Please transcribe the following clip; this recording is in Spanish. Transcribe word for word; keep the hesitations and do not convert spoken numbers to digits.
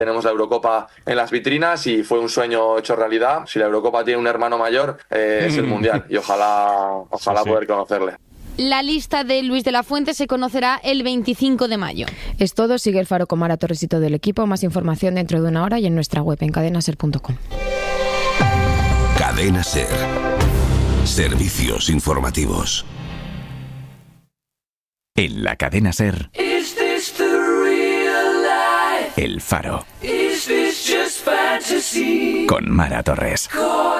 Tenemos la Eurocopa en las vitrinas y fue un sueño hecho realidad. Si la Eurocopa tiene un hermano mayor, eh, es el Mundial y ojalá, ojalá sí, sí. poder conocerle. La lista de Luis de la Fuente se conocerá el veinticinco de mayo. Es todo. Sigue el Faro con Mara Torres y todo el equipo. Más información dentro de una hora y en nuestra web en cadena ser punto com. Cadena Ser. Servicios informativos. En la Cadena Ser. El Faro. Con Mara Torres.